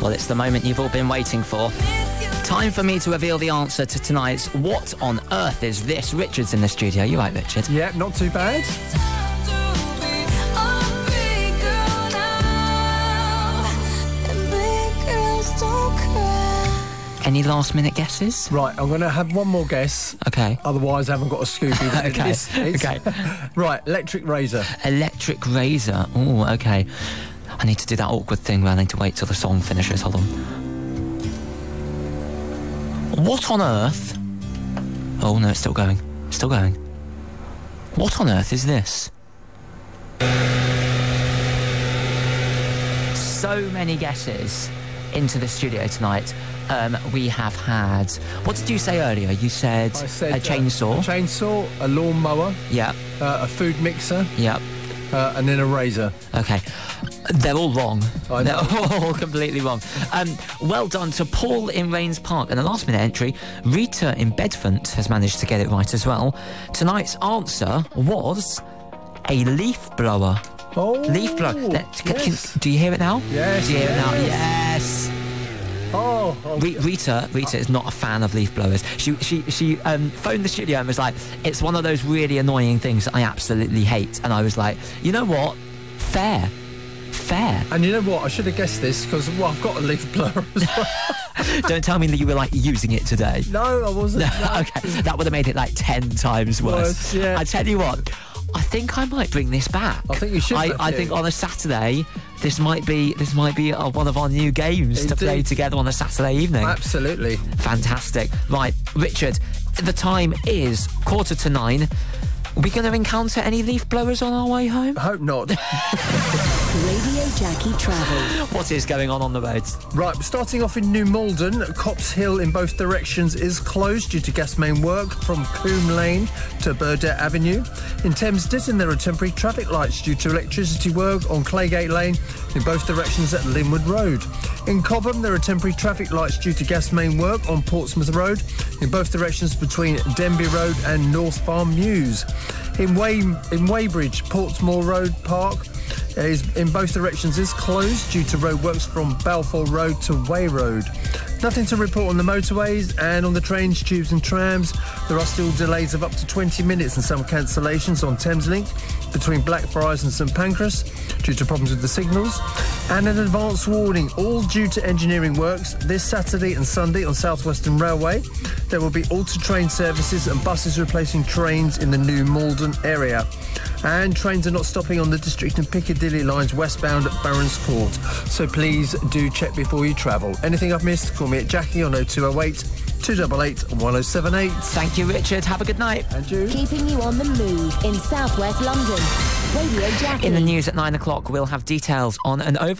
Well, it's the moment you've all been waiting for. Time for me to reveal the answer to tonight's What on Earth Is This? Richard's in the studio. You right, Richard? Yeah, not too bad. Any last-minute guesses? Right, I'm going to have one more guess. Okay. Otherwise, I haven't got a Scooby. Okay. Okay. Right, electric razor. Electric razor. Oh, okay. I need to do that awkward thing where I need to wait till the song finishes. Hold on. What on earth? Oh, no, it's still going. Still going. What on earth is this? So many guesses into the studio tonight. We have had... What did you say earlier? You said, I said a chainsaw. A chainsaw, a lawnmower. Yeah. A food mixer. Yeah. And then a razor. Okay. They're all wrong. I know. They're all completely wrong. Well done to Paul in Rains Park. And a last-minute entry, Rita in Bedfont has managed to get it right as well. Tonight's answer was a leaf blower. Oh, Leaf blower. yes. Do you hear it now? Yes, Do you hear it now? yes. Yes. Oh, Rita is not a fan of leaf blowers. She phoned the studio and was like, it's one of those really annoying things that I absolutely hate. And I was like, you know what? Fair. And you know what? I should have guessed this because, well, I've got a leaf blower as well. Don't tell me that you were, like, using it today. No, I wasn't. No. Okay, that would have made it, like, 10 times worse. Yeah. I tell you what, I think I might bring this back. I think you should. I think on a Saturday, this might be one of our new games to play together on a Saturday evening. Absolutely. Fantastic. Right, Richard, the time is 9:15. Are we going to encounter any leaf blowers on our way home? I hope not. Radio Jackie Travel. What is going on the roads? Right, starting off in New Malden, Cops Hill in both directions is closed due to gas main work from Coombe Lane to Burdett Avenue. In Thames Ditton, there are temporary traffic lights due to electricity work on Claygate Lane in both directions at Linwood Road. In Cobham, there are temporary traffic lights due to gas main work on Portsmouth Road in both directions between Denby Road and North Farm Mews. In Weybridge, Portsmore Road Park is in both directions is closed due to roadworks from Balfour Road to Way Road. Nothing to report on the motorways, and on the trains, tubes and trams there are still delays of up to 20 minutes and some cancellations on Thameslink between Blackfriars and St Pancras due to problems with the signals. And an advance warning, all due to engineering works this Saturday and Sunday on South Western Railway. There will be altered train services and buses replacing trains in the New Malden area. And trains are not stopping on the District and Piccadilly lines westbound at Barons Court. So please do check before you travel. Anything I've missed, call me at Jackie on 0208 288 1078. Thank you, Richard. Have a good night. And you. Keeping you on the move in South West London. Radio Jackie. In the news at 9 o'clock, we'll have details on an over